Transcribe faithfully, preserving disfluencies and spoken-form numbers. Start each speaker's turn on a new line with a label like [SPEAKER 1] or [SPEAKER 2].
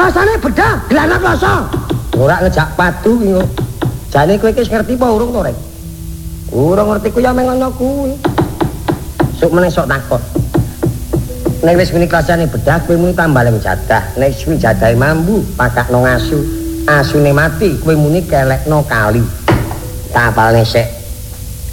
[SPEAKER 1] Bahasane bedah, gelanap rasa. Ora ngejak padu iki. Jane kowe iki ngerti apa urung to, Rek? Urung ngerti ku ya meng ngono kuwi. Sok meneh sok takon. Nek wis muni klasane bedah kowe muni tambah lem jadah. Nek suwi jadahe mambu pakakno ngasu. Asune mati kowe muni kelekno kali. Kapalne sik